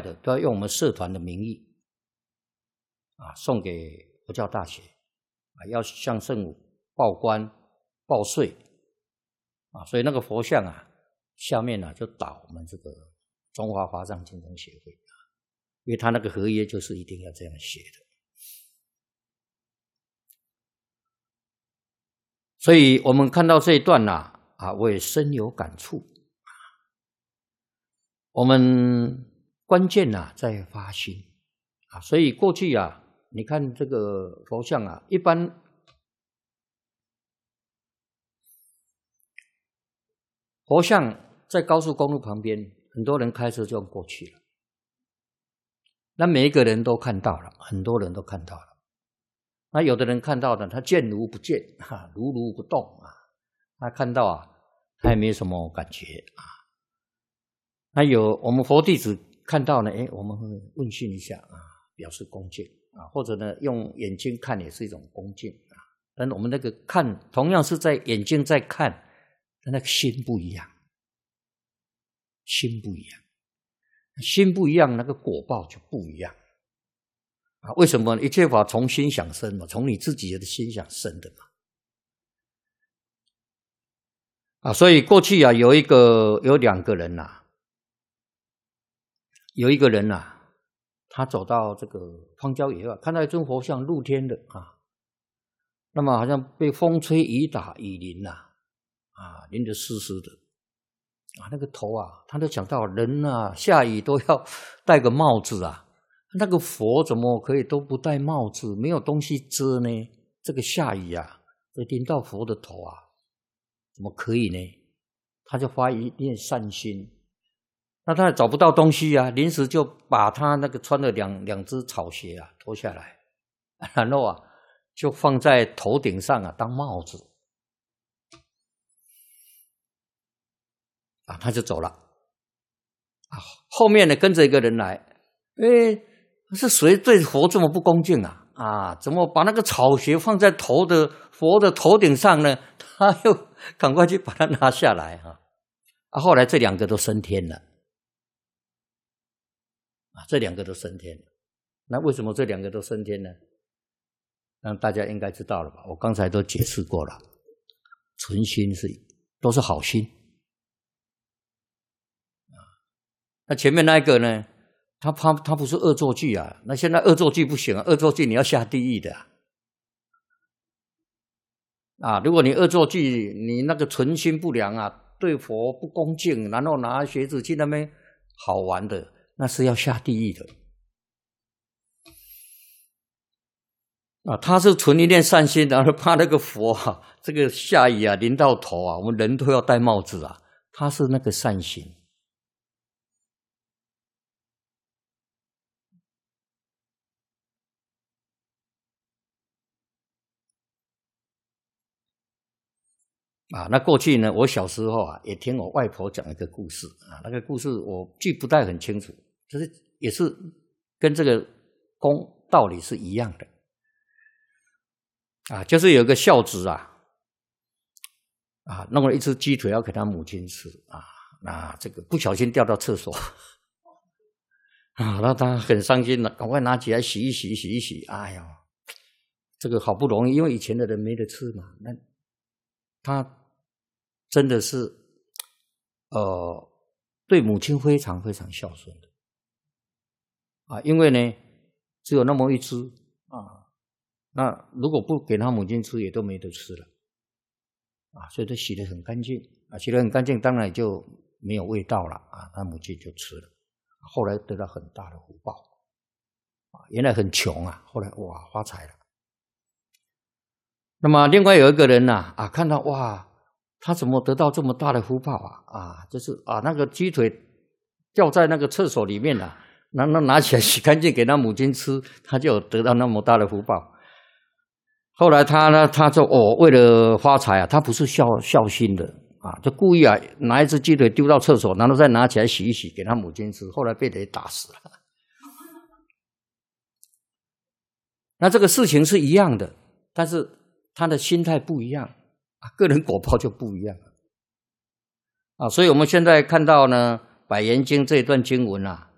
的都要用我们社团的名义送给佛教大学要向圣母报关报税所以那个佛像下面就打我们这个中华华藏精通协会因为他那个合约就是一定要这样写的。所以我们看到这一段我也深有感触。我们关键在发心所以过去你看这个佛像一般佛像在高速公路旁边，很多人开车就过去了，那每一个人都看到了，很多人都看到了。那有的人看到的，他见如不见，如如不动他看到他也没什么感觉那有我们佛弟子看到呢，我们会问讯一下表示恭敬或者呢用眼睛看也是一种恭敬但我们那个看同样是在眼睛在看，但那个心不一样，心不一样，心不一样，那个果报就不一样为什么？一切法从心想生嘛，从你自己的心想生的嘛所以过去有两个人有一个人他走到这个荒郊野外，看到一尊佛像露天的那么好像被风吹雨打雨淋淋得湿湿的那个头他就想到人下雨都要戴个帽子那个佛怎么可以都不戴帽子，没有东西遮呢？这个下雨会淋到佛的头怎么可以呢？他就发一念善心，那他也找不到东西临时就把他那个穿的两只草鞋脱下来，然后就放在头顶上当帽子他就走了后面呢跟着一个人来，是谁对佛这么不恭敬怎么把那个草鞋放在佛的头顶上呢？他又赶快去把它拿下来后来这两个都升天了这两个都升天了。那为什么这两个都升天呢？那大家应该知道了吧，我刚才都解释过了，纯心都是好心那前面那一个呢，他不是恶作剧那现在恶作剧不行恶作剧你要下地狱的如果你恶作剧，你那个存心不良对佛不恭敬，然后拿鞋子去那边好玩的，那是要下地狱的他是存一念善心，然后怕那个佛这个下雨淋到头我们人都要戴帽子他是那个善心那过去呢，我小时候也听我外婆讲一个故事那个故事我记不太很清楚，就是也是跟这个道理是一样的就是有个孝子弄了一只鸡腿要给他母亲吃那这个不小心掉到厕所那他很伤心了，赶快拿起来洗一洗哎呀，这个好不容易，因为以前的人没得吃嘛，那他真的是对母亲非常非常孝顺的因为呢只有那么一只那如果不给他母亲吃也都没得吃了所以他洗得很干净洗得很干净，当然也就没有味道了他母亲就吃了，后来得到很大的福报原来很穷后来哇发财了。那么另外有一个人看到哇他怎么得到这么大的福报就是那个鸡腿掉在那个厕所里面那拿起来洗干净给他母亲吃，他就有得到那么大的福报。后来他就为了发财他不是孝心的就故意拿一只鸡腿丢到厕所，然后再拿起来洗一洗给他母亲吃，后来被雷打死了。那这个事情是一样的，但是他的心态不一样个人果报就不一样所以我们现在看到呢《百缘经》这一段经文